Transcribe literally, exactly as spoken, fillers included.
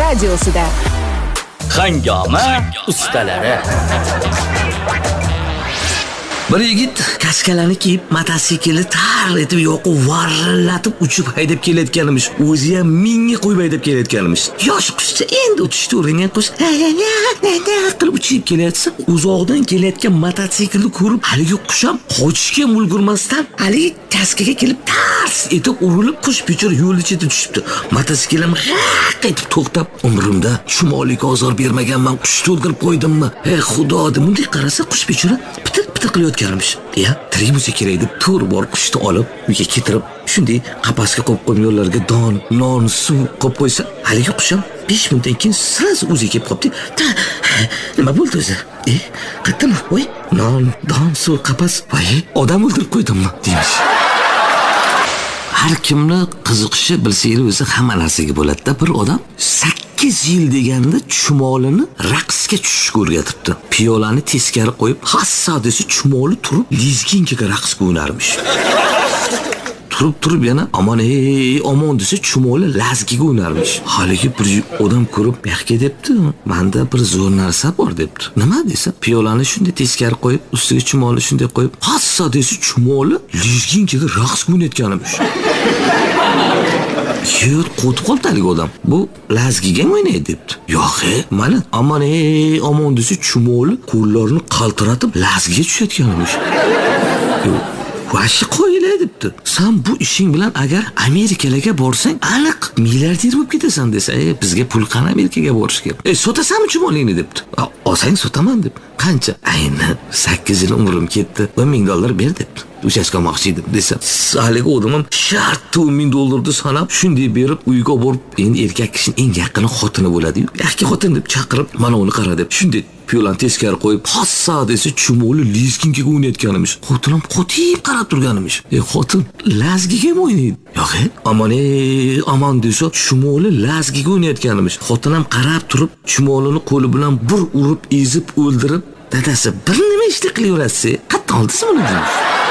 radiosida. Hangoma ustalari. Bir yigit kaskalarni kiyib, mototsiklni tar etib yoqib, varrillatib uchib haydab kelayotganimiz. O'zi ham mingga qo'yib haydab kelayotganimiz. Yosh qushcha endi uchishni o'rgangan qush, qilib uchib kelayotsa, uzoqdan kelayotgan mototsiklni ko'rib, haligi qush ham qochishga ulgurmasdan haligi kaskaga kelib tars etib urilib, qush bichora yo'l chetida tushibdi. Mototsikl ham g'aq etib to'xtab, umrimda chumoliga ozor bermaganman, qushni o'ldirib qo'ydimmi? Ey xudo, deb bunday qarasa, qush bichora pitir pitir qilayotganmish. Ya, trimuse kerak deb tur bor qushni olib, uyga keltirib, shunday qafasga qo'yib qo'yganlarga don, non, suv qo'yib qo'ysa, haligi qush ham besh minutdan keyin sraz o'ziga kelib qopti. Nima bo'ldi o'zi? E, qaytdimi? Voy, non, don, suv, qafas. Voy, odam o'ldirib qo'ydimmi? deymish. Har kimni qiziqishi bilsangiz o'zi hamma narsaga bo'ladi-da. Bir odam sakkiz yil deganda chumolini raqsga tushishga o'rgatibdi. Piyolani teskari qo'yib, hassa desa chumoli turib, lizginkaga raqsga o'ynarmish. Turib turib yana aman ey omon desa chumoli lazgiga o'ynarmish. Haligi bir odam ko'rib, "Yaxga debdi, menda bir zo'r narsa bor" debdi. Nima desa, piyolani shunday teskari qo'yib, ustiga chumoli shunday qo'yib, hassa desa chumoli lizginkaga raqsga o'ynayotganimish. Yo'q, qo'tib qoldi haligi odam. Bu lazgiga o'ynaydi debdi. Yo'q, mana aman ey omon desa chumoli qo'llarini qaltiratib lazgiga tushayotganimish. Yo'q, vashi qo'yilay debdi. Sen bu ishing bilan agar Amerikalarga borsang, aniq milliarder bo'lib ketasan desa, "Ey, bizga pul qani Amerikaga borish kerak. Ey, sotasanmi chumolingni?" debdi. "Olsang sotaman" deb. "Qancha?" "Ayni sakkiz yil umrim ketdi. o'n ming dollar ber" debdi. Uchastka olmoqchi edim desa, haligi odam ham shart o'n ming dollarni sanab, shunday berib uyga borib, endi erkak kishining eng yaqin xotini bo'ladi-yu. "Yaxki xotin" deb chaqirib, "Mana uni qara" deb shunday piyolani teskari qo'yib, hassa desa chumoli lizginkaga o'ynayotganimiz. Xotin ham qotib qarab turganimiz. "Ey, xotin, lazgiga ham o'ynaydi." "Yo'q, aman ey, aman desa chumoli lazgiga o'ynayotganimiz." Xotin ham qarab turib, chumolini qo'li bilan bir urib, ezib o'ldirib, "Dadasi, bir nima ishni qilaverasiz? Qattiq oldingizmi buni?" demiş.